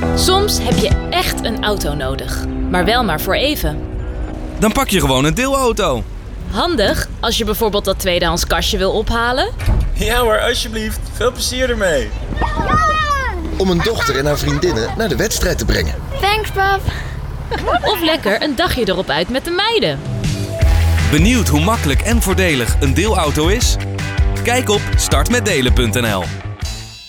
Soms heb je echt een auto nodig, maar wel maar voor even. Dan pak je gewoon een deelauto. Handig als je bijvoorbeeld dat tweedehands kastje wil ophalen. Ja hoor, alsjeblieft. Veel plezier ermee. Om een dochter en haar vriendinnen naar de wedstrijd te brengen. Thanks, pap. Of lekker een dagje erop uit met de meiden. Benieuwd hoe makkelijk en voordelig een deelauto is? Kijk op startmetdelen.nl.